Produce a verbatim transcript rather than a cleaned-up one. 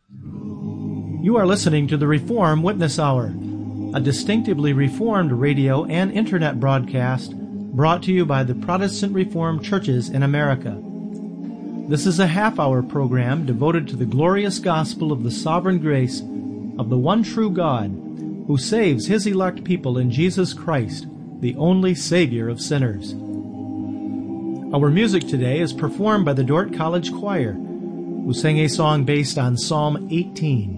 You are listening to the Reform Witness Hour, a distinctively Reformed radio and internet broadcast brought to you by the Protestant Reformed churches in America. This is a half-hour program devoted to the glorious gospel of the sovereign grace of the one true God who saves His elect people in Jesus Christ, the only Savior of sinners. Our music today is performed by the Dordt College Choir, who sang a song based on Psalm eighteen.